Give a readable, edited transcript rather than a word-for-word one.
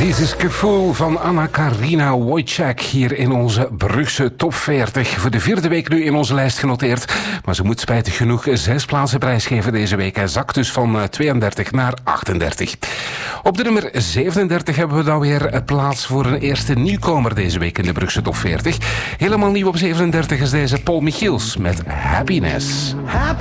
Dit is Gevoel van Anna-Karina Wojciak hier in onze Brugse top 40. Voor de vierde week nu in onze lijst genoteerd. Maar ze moet spijtig genoeg 6 plaatsen prijsgeven deze week. Hij zakt dus van 32 naar 38. Op de nummer 37 hebben we dan weer plaats voor een eerste nieuwkomer deze week in de Brugse top 40. Helemaal nieuw op 37 is deze Paul Michiels met Happiness.